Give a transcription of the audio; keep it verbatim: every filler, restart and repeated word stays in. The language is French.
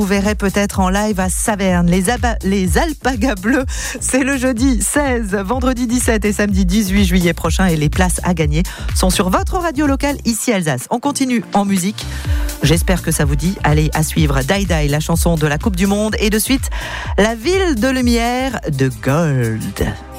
Vous verrez peut-être en live à Saverne, les, aba- les Alpagas Bleus. C'est le jeudi seize, vendredi dix-sept et samedi dix-huit juillet prochain. Et les places à gagner sont sur votre radio locale ici Alsace. On continue en musique. J'espère que ça vous dit. Allez, à suivre Die Die, la chanson de la Coupe du Monde. Et de suite, la ville de lumière de Gold.